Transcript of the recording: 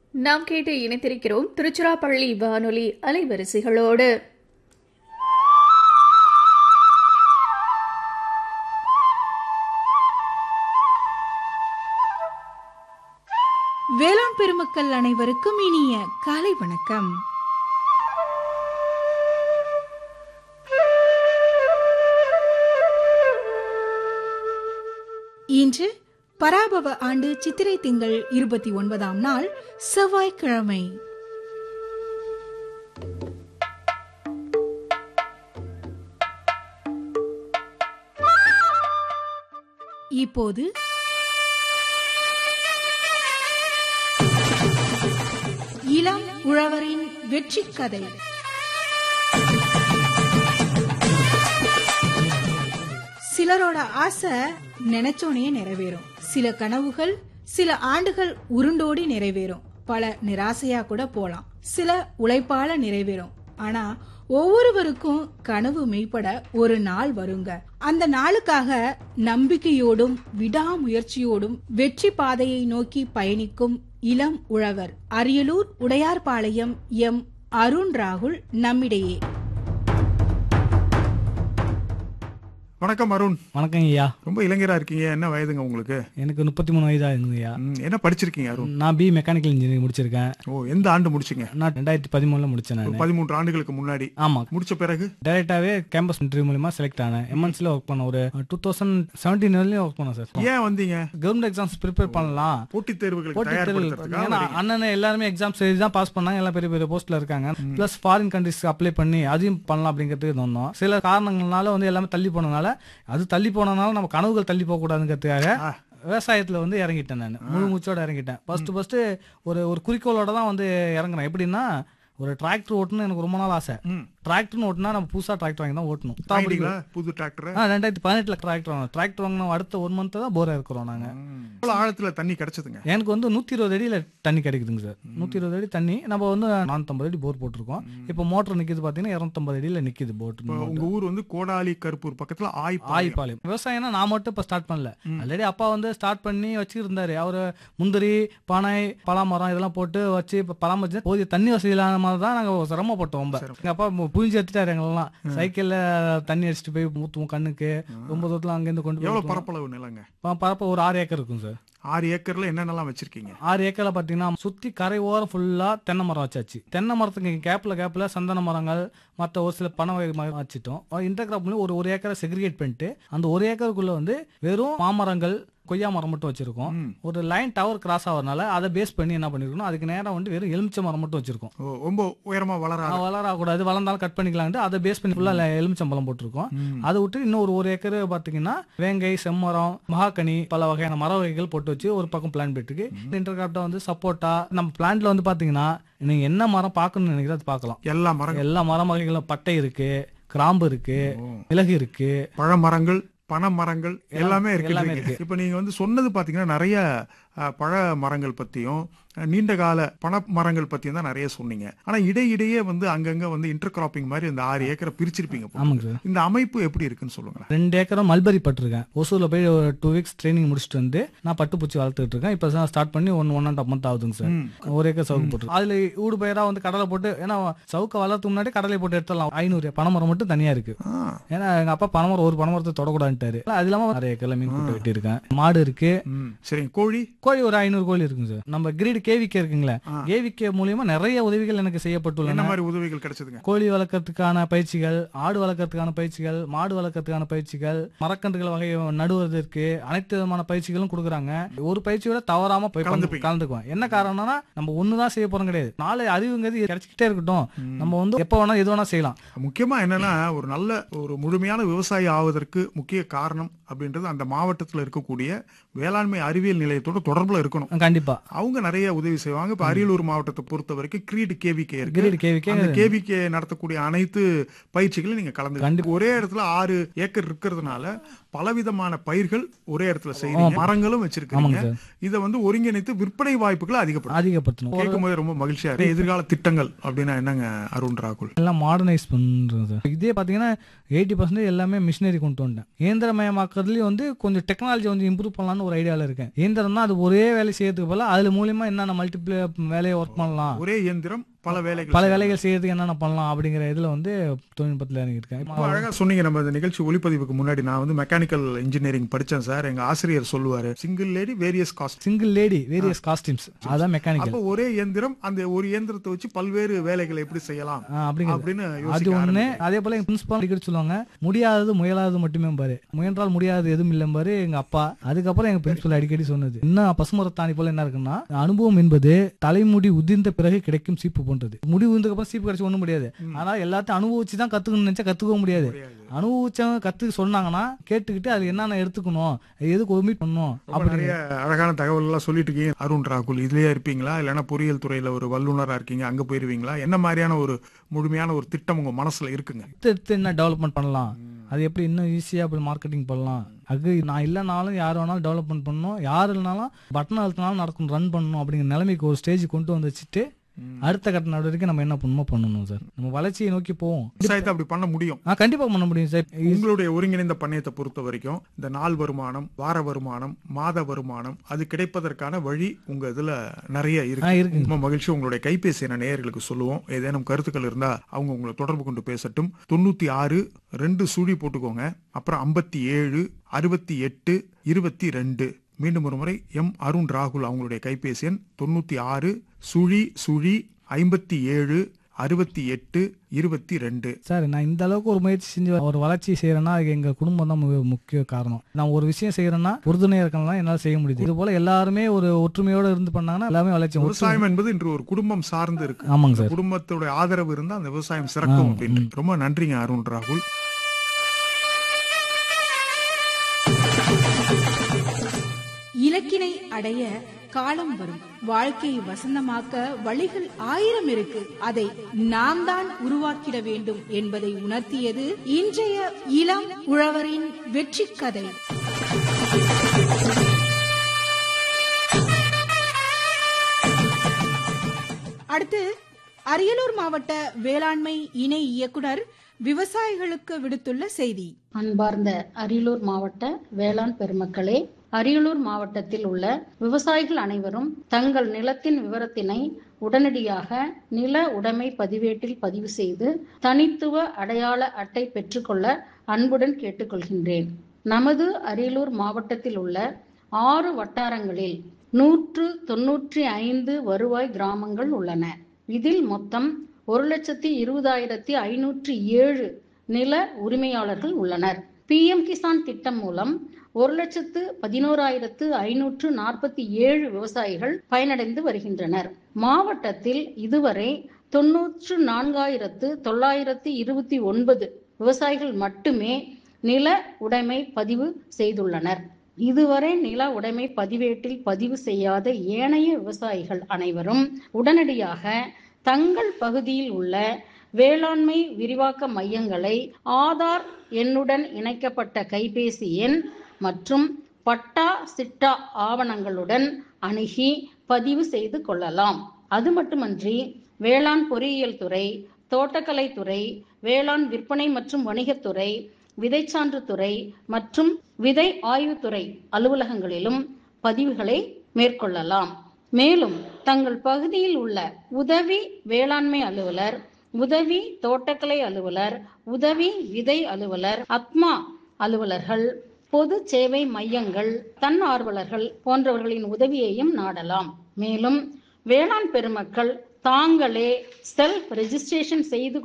நாம் கேட்டு இணைத்திருக்கிறோம் திருச்சிராப்பள்ளி வானொலி அலைவரிசைகளோடு. வேளாண் பெருமக்கள் அனைவருக்கும் இனிய காலை வணக்கம். இன்று பராபவ ஆண்டு சித்திரை திங்கள் 29ஆம் நாள் செவ்வாய்க்கிழமை. இப்போது இளம் உழவரின் வெற்றி கதை. சிலரோட ஆசை நினைச்சோனே நிறைவேறும். சில கனவுகள் சில ஆண்டுகள் உருண்டோடி நிறைவேறும். பல நிராசையா கூட போலாம். சில உழைப்பால நிறைவேறும். ஆனா ஒவ்வொருவருக்கும் கனவு மெய்ப்பட ஒரு நாள் வருங்க. அந்த நாளுக்காக நம்பிக்கையோடும் விடாமுயற்சியோடும் வெற்றி பாதையை நோக்கி பயணிக்கும் இளம் உழவர் அரியலூர் உடையார்பாளையம் எம் அருண் ராகுல் நம்மிடையே. வணக்கம் அருண். வணக்கம் ஐயா. ரொம்ப இளைஞரா இருக்கீங்க. என்ன வயதுங்க உங்களுக்கு? எனக்கு 33 வயதா இருக்குங்கய்யா. என்ன படிச்சிருக்கீங்க அருண்? நான் பி மெக்கானிக்கல் இன்ஜினியரிங் முடிச்சிருக்கேன். ஓ, எந்த ஆண்டு முடிச்சீங்க? நான் 2013ல முடிச்சேன். 13 ஆண்டுகளுக்கு முன்னாடி. ஆமா. முடிச்ச பிறகு டைரக்டாவே கேம்பஸ் இன்டர்வியூ மூலமா செலக்ட் ஆனேன். எம்என்சில ஒர்க் பண்ண ஒரு 2017 ஒர்க் பண்ணேன் சார். ஏன் வந்தீங்க? கவர்மெண்ட் எக்ஸாம்ஸ் ப்ரிப்பேர் பண்ணலாம், போட்டித் தேர்வுகளுக்கு தயார்படுத்துறதுக்காக. அண்ணன் எல்லாருமே எக்ஸாம்ஸ் எழுதி தான் பாஸ் பண்ணாங்க. எல்லாம் பெரிய பெரிய போஸ்ட்ல இருக்காங்க. பிளஸ் ஃபாரின் கண்ட்ரிஸ்க்கு அப்ளை பண்ணி அதையும் பண்ணலாம் அப்படிங்கிறதுக்கு வந்தோம். சில காரணங்களால எல்லாமே தள்ளி போனதுனால, அது தள்ளி போனதுனால நம்ம கனவுகள் தள்ளி போக கூடாதுங்கிறதுக்காக விவசாயத்துல இறங்கிட்டேன். நான் முழு மூச்சோட இறங்கிட்டேன். ஃபர்ஸ்ட் ஒரு குறிக்கோளோட தான் இறங்குறேன். எப்படின்னா, ஒரு டிராக்டர் ஓட்டணும் எனக்கு ரொம்ப நாள் ஆசை. டிராக்டர் ஓட்டினா நம்ம புதுசா டிராக்டர் வாங்கி தான் ஓட்டணும். புது டிராக்டர் 2018ல டிராக்டர் வாங்கினோம். அடுத்த 1 மந்த் தான் போரா இருக்கிறோம் நாங்க. ஆழத்துல தண்ணி கிடைச்சதுங்க. எனக்கு 120 அடியில தண்ணி கிடைக்குதுங்க சார். 120 அடி தண்ணி. நம்ம 450 அடி போர் போட்டிருக்கோம். இப்போ மோட்டர் நிக்குது பாத்தீங்கன்னா 250 அடியில நிக்குது போட். உங்க ஊர் கோடாலி கருப்பூர் பக்கத்துல ஆய்பாளையம். விவசாயம்னா நான் மட்டும் இப்ப ஸ்டார்ட் பண்ணல. ஆல்ரெடி அப்பா ஸ்டார்ட் பண்ணி வச்சிருந்தாரு. அவரு முந்திரி, பனை, பலாமரம் இதெல்லாம் போட்டு வச்சு பராமரிச்சு போதிய தண்ணி வசதி இல்லாத மாதிரி தான் நாங்க சிரமப்பட்டோம். ரொம்ப எங்க அப்பா புரிஞ்சு எடுத்துட்டாரு எங்களெல்லாம். சைக்கிள்ல தண்ணி அடிச்சுட்டு போய் ஊத்துவோம் கண்ணுக்கு. ரொம்ப தூரத்துல அங்கிருந்து கொண்டு போய். பரப்பளவு நிலங்க? பரப்ப ஒரு 6 ஏக்கர் இருக்கும் சார். 6 ஏக்கர்ல என்னென்னலாம் வச்சிருக்கீங்க? 6 ஏக்கர்ல பாத்தீங்கன்னா சுத்தி கரை ஓரம் ஃபுல்லா தென்னை மரம் வச்சாச்சு. தென்னை மரத்துக்கு கேப்ல சந்தன மரங்கள், மற்ற ஒரு சில பனை வகை மரம் வச்சுட்டோம். இன்டர் கிராப் ஒரு ஏக்கரை செக்ரிகேட் பண்ணிட்டு அந்த 1 ஏக்கருக்குள்ள வெறும் மாமரங்கள், கொய்யா மரம் மட்டும் வச்சிருக்கோம். ஒரு லைன் டவர் கிராஸ் ஆகிறதுனால அதை பேஸ் பண்ணி என்ன பண்ணிருக்கோம், அதுக்கு நேரம் வெறும் எலுமிச்சை மரம் மட்டும் வச்சிருக்கோம். ரொம்ப உயரமா வளரக்கூடாது, வளர்ந்தாலும் கட் பண்ணிக்கலாம். அதை பேஸ் பண்ணி ஃபுல்லா எலுமிச்சம்பழம் போட்டிருக்கோம். அதை விட்டு இன்னும் ஒரு ஏக்கர் பாத்தீங்கன்னா வேங்கை, செம்மரம், மகாக்கனி, பல வகையான மர வகைகள் போட்டு வச்சு ஒரு பக்கம் பிளான் போயிட்டு. இன்டர் கிராப்டா சப்போட்டா. நம்ம பிளான்ட்ல பாத்தீங்கன்னா நீங்க என்ன மரம் பாக்கணும்னு நினைக்கிறது பாக்கலாம். எல்லா மரம் வகைகளும் பட்டை இருக்கு, கிராம்பு இருக்கு, மிளகு இருக்கு, பழமரங்கள், பனை மரங்கள் எல்லாமே இருக்கு. இப்ப நீங்க சொன்னது பாத்தீங்கன்னா நிறைய பழ மரங்கள் பத்தியும் நீண்ட கால பண மரங்கள் பத்தியும் தான் நிறைய சொன்னீங்க. ஆனா இடையிடையே அங்கங்க இன்டர் கிராப்பிங் மாதிரி இந்த 6 ஏக்கரை பிரிச்சிருப்பீங்க. இந்த அமைப்பு எப்படி இருக்குன்னு சொல்லுங்க. 2 ஏக்கரும் மல்பரி பட்டிருக்கேன். ஒசூர்ல போய் ஒரு 2 வீக்ஸ் ட்ரைனிங் முடிச்சுட்டு நான் பட்டுப்பூச்சி வளர்த்துட்டு இருக்கேன். இப்ப ஸ்டார்ட் பண்ணி 1.5 மந்த் ஆகுதுங்க சார். 1 ஏக்கர் சவுக்கு போட்டு அதுல ஊடு பயிரா கடலை போட்டு, ஏன்னா சவுக்க வளர்த்து முன்னாடி கடலை போட்டு எடுத்துடலாம். 500 பனைமரம் மட்டும் தனியா இருக்கு. ஏன்னா எங்க அப்பா பனைமரம் ஒரு பனைமரத்தை தொடக்கூடாதுட்டாரு. அது இல்லாம 6 ஏக்கர்ல மீன் கூட்ட வெட்டி இருக்கேன். மாடு இருக்கு. சரி. கோழி ஒரு 500 கோழி இருக்குங்க சார். நம்ம கிரீட் கேவிகே இருக்குங்களா, கேவிகே மூலியமா நிறைய உதவிகள் எனக்கு செய்யப்பட்டுள்ளன. என்ன மாதிரி உதவிகள் கிடைச்சதுங்க? கோழி வளர்க்கறதுக்கான பயிற்சிகள், ஆடு வளர்க்கறதுக்கான பயிற்சிகள், மாடு வளர்க்கறதுக்கான பயிற்சிகள், மரக்கன்றுகள் வகை நடுவதற்கு அனைத்து விதமான பயிற்சிகளும் கொடுக்குறாங்க. ஒரு பயிற்சியோட தவறாம போய் கலந்துக்குவேன். என்ன காரணம்னா நம்ம ஒண்ணுதான் செய்ய போறோம் கிடையாது. நாளை அறிவுங்கிறது கிடைச்சிக்கிட்டே இருக்கட்டும். நம்ம எப்ப வேணா எது வேணா செய்யலாம். முக்கியமா என்னன்னா ஒரு முழுமையான விவசாயி ஆவதற்கு முக்கிய காரணம் அப்படின்றது அந்த மாவட்டத்தில் இருக்கக்கூடிய வேளாண்மை அறிவியல் நிலையத்தோட தொடர்புல இருக்கணும். கண்டிப்பா அவங்க நிறைய உதவி செய்வாங்க. இப்ப அரியலூர் மாவட்டத்தை பொறுத்த வரைக்கும் கிரீட் கேவிகே இருக்கு. அந்த கேவிகே நடத்தக்கூடிய அனைத்து பயிற்சிகளும் நீங்க கலந்து ஒரே இடத்துல 6 ஏக்கர் இருக்கிறதுனால பலவிதமான பயிர்கள் ஒரே இடத்துல செய்றீங்க, மரங்களும் வச்சிருக்கீங்க. இதை வந்து ஒருங்கிணைத்து விற்பனை வாய்ப்புகளை அதிகப்படுத்தணும். கேட்கும் போது ரொம்ப மகிழ்ச்சியா இருக்கு. எதிர்கால திட்டங்கள் அப்படின்னா என்னங்க அருண் ராகுல்? எல்லாம் மாடர்னைஸ் பண்றது. இதே பாத்தீங்கன்னா 80% எல்லாமே மிஷினரி கொண்டு வந்துட்டேன். இயந்திரமயமாக்குறதுலயும் வந்து கொஞ்சம் டெக்னாலஜி வந்து இம்ப்ரூவ் பண்ணலாம்னு ஒரு ஐடியால இருக்கேன். இயந்திரம் தான் அது ஒரே வேலை செய்யறதுக்கு போல அதுல மூலியமா என்னென்ன மல்டிபிள் வேலையை ஒர்க் பண்ணலாம், ஒரே இயந்திரம் பல வேலைகள் செய்யறதுக்கு என்னென்ன பண்ணலாம் அப்படிங்கிற இதுல வந்து தொழில்நுட்பத்துல இருக்கேன். அழகா சொன்னீங்க. நம்ம இந்த நிகழ்ச்சி ஒளிப்பதிவுக்கு முன்னாடி நான் வந்து மெக்கானிக்கல் இன்ஜினியரிங் படிச்சேன் சார். எங்க ஆசிரியர் சொல்லுவாரு, சிங்கிள் லேடி வேரியஸ் காஸ்டியூம்ஸ், அதான் மெக்கானிக்கல். அப்ப ஒரே இயந்திரம், அந்த ஒரு இயந்திரத்தை வச்சு பல்வேறு வேலைகளை எப்படி செய்யலாம் அப்படின்னு அது ஒண்ணு. அதே போல எங்க பிரின்சிபால் அடிக்கடி சொல்லுவாங்க, முடியாதது முயலாதது மட்டுமே பாரு, முயன்றால் முடியாதது எதுவும் இல்லை பாரு எங்க அப்பா. அதுக்கப்புறம் எங்க பிரின்சிபால் அடிக்கடி சொன்னது, இன்னும் பசுமரத்தாணி போல என்ன இருக்குன்னா, அனுபவம் என்பது தலைமுடி உதிர்ந்த பிறகு கிடைக்கும் சீப்பு போன்றது. முடி உதிர்ந்ததுக்கு அப்புறம் சீப்பு கிடைச்சு ஒண்ணும் முடியாது. ஆனா எல்லாத்தையும் அனுபவிச்சு தான் கத்துக்கணும்னு நினைச்சா கத்துக்கவும் முடியாது. அனுபவிச்சவங்க கத்து சொன்னாங்கன்னா கேட்டுக்கிட்டு அது என்னென்ன எடுத்துக்கணும், எதுக்கு ஒமிட் பண்ணணும், அப்படி நிறைய அழகான தகவல் எல்லாம் சொல்லிட்டு இருக்கீங்க. அருண் ராகுல், இதுலயே இருப்பீங்களா இல்லைன்னா பொறியியல் துறையில ஒரு வல்லுநரா இருக்கீங்க, அங்க போயிருவீங்களா? என்ன மாதிரியான ஒரு முழுமையான ஒரு திட்டம் உங்க மனசுல இருக்குங்க? என்ன டெவலப்மெண்ட் பண்ணலாம், அது எப்படி இன்னும் ஈஸியா அப்படி மார்க்கெட்டிங் பண்ணலாம், அது நான் இல்லைனாலும் யார் வேணாலும் டெவலப்மெண்ட் பண்ணணும், யார் இல்லைனாலும் பட்டன் அழுத்தினாலும் நடக்கும், ரன் பண்ணணும் அப்படிங்கிற நிலைமைக்கு ஒரு ஸ்டேஜ் கொண்டு வந்து வச்சுட்டு அடுத்த கட்ட நடவடிக்கை நம்ம என்ன பண்ணணும் சார். நம்ம வளர்ச்சியை நோக்கி போவோம். விவசாயத்தை அப்படி பண்ண முடியும், கண்டிப்பா பண்ண முடியும் சார். உங்களுடைய ஒருங்கிணைந்த பண்ணையத்தை பொறுத்த வரைக்கும் இந்த நாள் வருமானம், வார வருமானம், மாத வருமானம் அது கிடைப்பதற்கான வழி உங்க இதுல நிறைய இருக்கு. ரொம்ப மகிழ்ச்சி. உங்களுடைய கைபேசி நேயர்களுக்கு சொல்லுவோம், ஏதேனும் கருத்துக்கள் இருந்தா அவங்க உங்களை தொடர்பு கொண்டு பேசட்டும். 96 2 சுழி போட்டுக்கோங்க, அப்புறம் 57 68 22. மீண்டும் ஒரு முறை எம் அருண் ராகுல் அவங்களுடைய கைபேசி எண் 96 சுழி 57 68 22. சார், நான் இந்த அளவுக்கு ஒரு முயற்சி செஞ்சு ஒரு வளர்ச்சி செய்யறேன்னா அது எங்க குடும்பம் தான் முக்கிய காரணம். நான் ஒரு விஷயம் செய்யறேன்னா உறுதுணையா இருக்கணும், என்னால செய்ய முடியுது. இது போல எல்லாருமே ஒரு ஒற்றுமையோட இருந்து பண்ணாங்கன்னா எல்லாமே வளர்ச்சி. விவசாயம் என்பது இன்று ஒரு குடும்பம் சார்ந்து இருக்கு. ஆமாங்க சார். குடும்பத்தோட ஆதரவு இருந்தா அந்த விவசாயம் சிறக்கும் அப்படின்னு. ரொம்ப நன்றிங்க அருண் ராகுல். இலக்கினை அடைய காலம் வரும், வாழ்க்கையை வசந்தமாக்க வழிகள் 1000 இருக்கு, அதை நாம் தான் உருவாக்கிட வேண்டும் என்பதை உணர்த்தியது இன்றைய இளம் உழவரின் வெற்றி கதை. அடுத்து அரியலூர் மாவட்ட வேளாண்மை இணை இயக்குனர் விவசாயிகளுக்கு விடுத்துள்ள செய்தி. அன்பார்ந்த அரியலூர் மாவட்ட வேளாண் பெருமக்களே, அரியலூர் மாவட்டத்தில் உள்ள விவசாயிகள் அனைவரும் தங்கள் நிலத்தின் விவரத்தினை உடனடியாக நில உடைமை பதிவேட்டில் பதிவு செய்து தனித்துவ அடையாள அட்டை பெற்றுக்கொள்ள அன்புடன் கேட்டுக்கொள்கின்றேன். நமது அரியலூர் மாவட்டத்தில் உள்ள 6 வட்டாரங்களில் 195 வருவாய் கிராமங்கள் உள்ளன. இதில் மொத்தம் 1,20,507 நில உரிமையாளர்கள் உள்ளனர். PM கிசான் திட்டம் மூலம் 1,11,547 விவசாயிகள் பயனடைந்து வருகின்றனர். மாவட்டத்தில் இதுவரை 94,929 விவசாயிகள் மட்டுமே நில உடைமை பதிவு செய்துள்ளனர். இதுவரை நில உடைமை பதிவேட்டில் பதிவு செய்யாத ஏனைய விவசாயிகள் அனைவரும் உடனடியாக தங்கள் பகுதியில் உள்ள வேளாண்மை விரிவாக்க மையங்களை ஆதார் எண்ணுடன் இணைக்கப்பட்ட கைபேசி எண் மற்றும் பட்டா சிட்டா ஆவணங்களுடன் அணுகி பதிவு செய்து கொள்ளலாம். அது மட்டுமன்றி வேளாண் பொறியியல் துறை, தோட்டக்கலை துறை, வேளாண் விற்பனை மற்றும் வணிகத்துறை, விதைச்சான்று துறை மற்றும் விதை ஆய்வுத்துறை அலுவலகங்களிலும் பதிவுகளை மேற்கொள்ளலாம். மேலும் தங்கள் பகுதியில் உள்ள உதவி வேளாண்மை அலுவலர், உதவி தோட்டக்கலை அலுவலர், உதவி விதை அலுவலர், அத்மா அலுவலர்கள், பொது சேவை மையங்கள், தன்னார்வலர்கள் போன்றவர்களின் உதவியையும் நாடலாம். மேலும் வேளாண் பெருமக்கள் தாங்களே செல்ஃப் ரெஜிஸ்ட்ரேஷன் செய்து